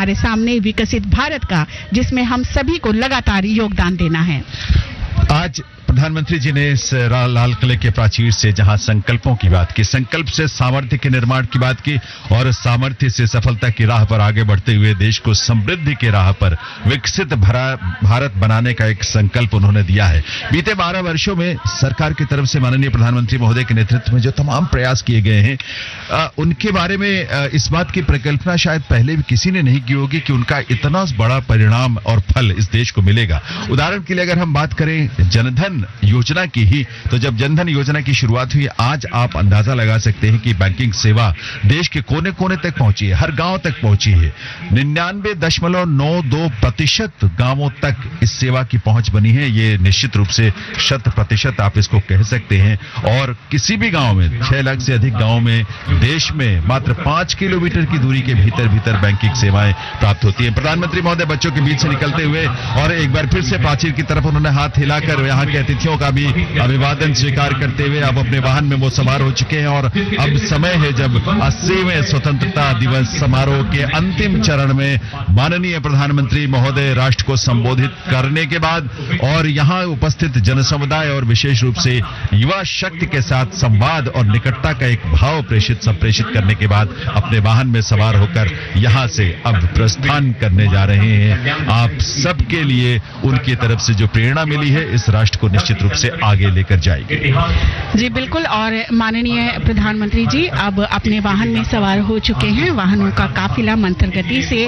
हमारे सामने विकसित भारत का, जिसमें हम सभी को लगातार योगदान देना है। आज प्रधानमंत्री जी ने इस लाल किले के प्राचीर से जहां संकल्पों की बात की, संकल्प से सामर्थ्य के निर्माण की बात की और सामर्थ्य से सफलता की राह पर आगे बढ़ते हुए देश को समृद्धि के राह पर विकसित भारत बनाने का एक संकल्प उन्होंने दिया है। बीते 12 वर्षों में सरकार की तरफ से माननीय प्रधानमंत्री महोदय के नेतृत्व में जो तमाम प्रयास किए गए हैं, उनके बारे में इस बात की परिकल्पना शायद पहले भी किसी ने नहीं की होगी कि उनका इतना बड़ा परिणाम और फल इस देश को मिलेगा। उदाहरण के लिए अगर हम बात करें जनधन योजना की ही, तो जब जनधन योजना की शुरुआत हुई, आज आप अंदाजा लगा सकते हैं कि बैंकिंग सेवा देश के कोने कोने तक पहुंची है, हर गांव तक पहुंची है। 99.92% गांवों तक इस सेवा की पहुंच बनी है। ये निश्चित रूप से 100% आप इसको कह सकते हैं। और किसी भी गांव में, 6 लाख से अधिक गांव में देश में मात्र 5 किलोमीटर की दूरी के भीतर बैंकिंग सेवाएं प्राप्त होती है। प्रधानमंत्री महोदय बच्चों के बीच से निकलते हुए और एक बार फिर से प्राचीर की तरफ उन्होंने हाथ हिलाकर यहाँ के अतिथियों का भी अभिवादन स्वीकार करते हुए अब अपने वाहन में वो सवार हो चुके हैं। और अब समय है जब 80वें स्वतंत्रता दिवस समारोह के अंतिम चरण में माननीय प्रधानमंत्री महोदय राष्ट्र को संबोधित करने के बाद और यहाँ उपस्थित जनसमुदाय और विशेष रूप से युवा शक्ति के साथ संवाद और निकटता का एक भाव संप्रेषित करने के बाद अपने वाहन में सवार होकर यहाँ से अब प्रस्थान करने जा रहे हैं। आप सबके लिए उनकी तरफ से जो प्रेरणा मिली है इस राष्ट्र को निश्चित रूप से आगे लेकर जाएगी। जी बिल्कुल। और माननीय प्रधानमंत्री जी अब अपने वाहन में सवार हो चुके हैं। वाहनों का काफिला मंत्र गति से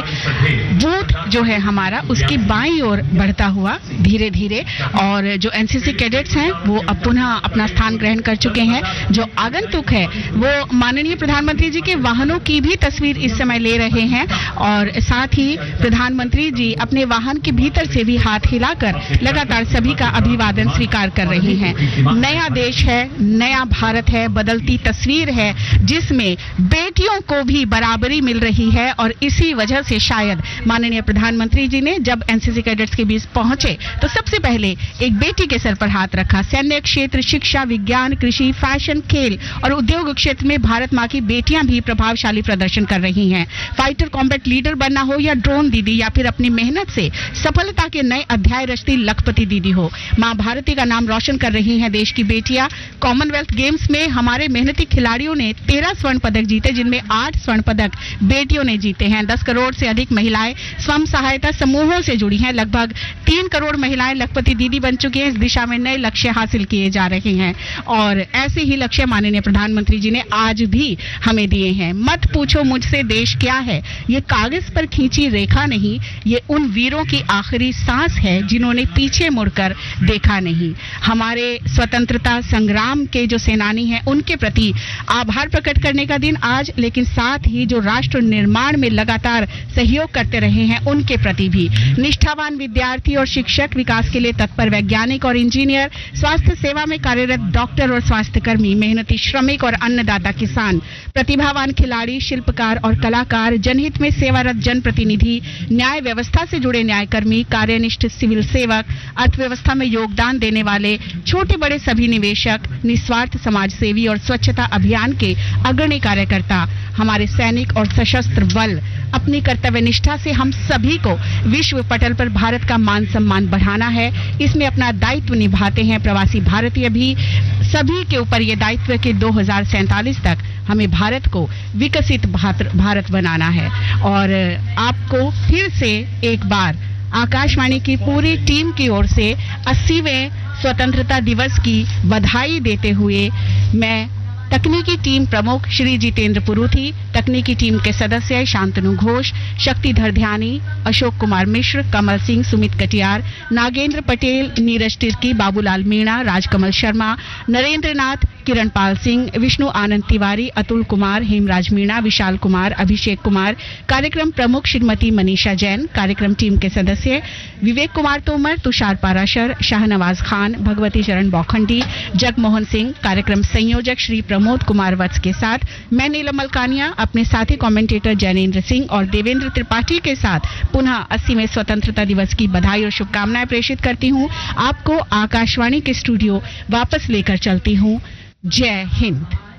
बूथ जो है हमारा उसकी बाईं ओर बढ़ता हुआ धीरे धीरे, और जो एनसीसी कैडेट्स हैं वो अब पुनः अपना स्थान ग्रहण कर चुके हैं। जो आगंतुक है वो माननीय प्रधानमंत्री जी के वाहनों की भी तस्वीर इस समय ले रहे हैं और साथ ही प्रधानमंत्री जी अपने वाहन के भीतर से भी हाथ हिलाकर लगातार सभी का अभिवादन स्वीकार कर रहे हैं। नया देश है, नया भारत है, बदलती तस्वीर है जिसमें बेटियों को भी बराबरी मिल रही है। और इसी वजह से शायद माननीय प्रधानमंत्री जी ने जब एनसीसी कैडेट्स के बीच पहुंचे तो सबसे पहले एक बेटी के सर पर हाथ रखा। सैन्य क्षेत्र, शिक्षा, विज्ञान, कृषि, फैशन, खेल और उद्योग क्षेत्र में भारत माँ की बेटियां भी प्रभावशाली प्रदर्शन कर रही हैं। फाइटर कॉम्बैट लीडर बनना हो या ड्रोन दीदी, या फिर अपनी मेहनत से सफलता के नए अध्याय रचती लखपति दीदी हो, माँ भारती का नाम रोशन कर रही हैं देश की बेटियां। कॉमनवेल्थ गेम्स में हमारे मेहनती खिलाड़ियों ने 13 स्वर्ण पदक जीते, जिनमें 8 स्वर्ण पदक बेटियों ने जीते हैं। 10 करोड़ से अधिक महिलाएं स्वयं सहायता समूहों से जुड़ी हैं। लगभग 3 करोड़ महिलाएं लखपति दीदी बन चुकी हैं। इस दिशा में नए लक्ष्य हासिल किए जा रहे हैं और ऐसे ही लक्ष्य माननीय प्रधानमंत्री जी ने आज भी हमें दिए हैं। मत पूछो मुझसे देश क्या है, ये कागज पर खींची रेखा नहीं, ये उन वीरों की आखिरी सांस है जिन्होंने पीछे मुड़कर देखा नहीं। हमारे स्वतंत्रता संग्राम के जो सेनानी हैं उनके प्रति आभार प्रकट करने का दिन आज, लेकिन साथ ही जो राष्ट्र निर्माण में लगातार सहयोग करते रहे हैं उनके प्रति भी। निष्ठावान विद्यार्थी और शिक्षक, विकास के लिए तत्पर वैज्ञानिक और इंजीनियर, स्वास्थ्य सेवा में कार्यरत डॉक्टर और स्वास्थ्य कर्मी, मेहनती श्रमिक और अन्नदाता किसान, प्रतिभावान खिलाड़ी, शिल्पकार और कलाकार, जनहित में सेवारत जनप्रतिनिधि, न्याय व्यवस्था से जुड़े न्यायकर्मी, कार्यनिष्ठ सिविल सेवक, अर्थव्यवस्था में योगदान देने वाले छोटे बड़े सभी निवेशक, निस्वार्थ समाज सेवी और स्वच्छता अभियान के अग्रणी कार्यकर्ता, हमारे सैनिक और सशस्त्र बल, अपनी कर्तव्य निष्ठा से हम सभी को विश्व पटल पर भारत का मान सम्मान बढ़ाना है, इसमें अपना दायित्व निभाते हैं प्रवासी भारतीय भी। सभी के ऊपर ये दायित्व के 2047 तक हमें भारत को विकसित भारत बनाना है। और आपको फिर से एक बार आकाशवाणी की पूरी टीम की ओर से 80वें स्वतंत्रता दिवस की बधाई देते हुए मैं तकनीकी टीम प्रमुख श्री जितेंद्र पुरुथी, तकनीकी टीम के सदस्य शांतनु घोष, शक्तिधर ध्यानी, अशोक कुमार मिश्र, कमल सिंह, सुमित कटियार, नागेंद्र पटेल, नीरज तिर्की, बाबूलाल मीणा, राजकमल शर्मा, नरेंद्र नाथ, किरण पाल सिंह, विष्णु आनंद तिवारी, अतुल कुमार, हेमराज मीणा, विशाल कुमार, अभिषेक कुमार, कार्यक्रम प्रमुख श्रीमती मनीषा जैन, कार्यक्रम टीम के सदस्य विवेक कुमार तोमर, तुषार पाराशर, शाहनवाज खान, भगवती चरण बौखंडी, जगमोहन सिंह, कार्यक्रम संयोजक श्री प्रमोद कुमार वत्स के साथ मैं नीलम मलकानिया अपने साथी कमेंटेटर जैनेन्द्र सिंह और देवेंद्र त्रिपाठी के साथ पुनः 80वें स्वतंत्रता दिवस की बधाई और शुभकामनाएं प्रेषित करती हूं। आपको आकाशवाणी के स्टूडियो वापस लेकर चलती हूं। जय हिंद।